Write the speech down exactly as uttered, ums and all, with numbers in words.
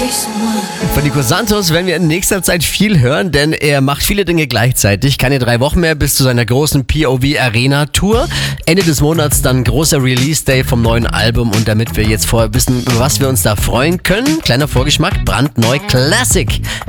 Von Nico Santos werden wir in nächster Zeit viel hören, denn er macht viele Dinge gleichzeitig. Keine drei Wochen mehr bis zu seiner großen P O V Arena Tour. Ende des Monats dann großer Release Day vom neuen Album, und damit wir jetzt vorher wissen, was wir uns da freuen können, kleiner Vorgeschmack, brandneu Classic.